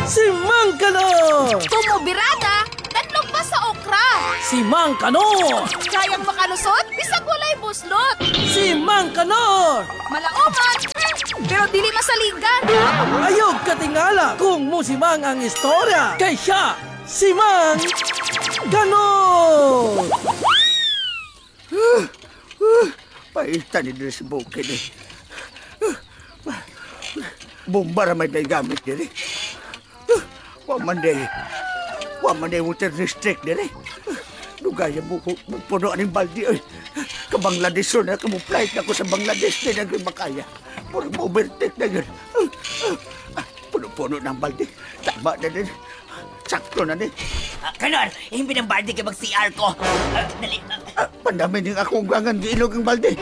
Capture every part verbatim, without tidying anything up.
Si Mang Kanor! Tumubirada, tatlong pa sa okra. Si Mang Kanor! Kayang makalusot, bisag walay buslot. Si Mang Kanor! Malauman, pero dili masaligan. Ayog katingala kung musimang ang istorya. Kay siya, si Mang Kanor! Paita ni diri sa bukid eh. Bomba ramay na gamit diri. Wa man day. Wa man day water district diri. Dugay mo puno aning baldi oy. Ka Bangladesh na ka mo flight na ko sa Bangladesh na nagay makaya. Puro mo overtake na yun. Puno-puno ng baldi. Tama na din. Sakto na din. Uh, Kanor, himbi ng balde kay mag-C R ko. Uh, dali. Uh, Ah, pandami din akong gangan giilog ang balde.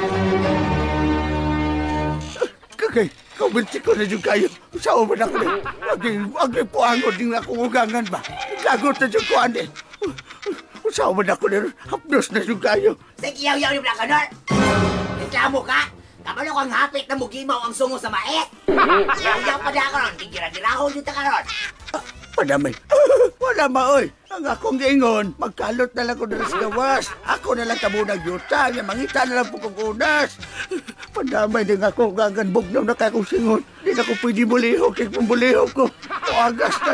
Kagay, kabinti ko na yung kayo. Sa uman ako din. Agay, agay po angod din akong ugangan ba? Lagot na yung kuhan din. Sa uman ako din. Hapdos na yung kayo. Sige, yaw-yaw ni Bla Kanor. Reklamo ka? Kabalo kang hapit na mugimaw ang sungo sa mait. Yaw-yaw pa na karon. Gira-girahon yung ta karon. Padamay. Wala maoy. Ang akong giingon, magkalot na lang ko na sa gawas. Ako na lang kabunag yuta, nga mangita na lang po kong unas. Padamay din ako, gagan bugnaw na kakong singon. Di na ko pwede bulihok, kaya kung bulihok ko. O agas na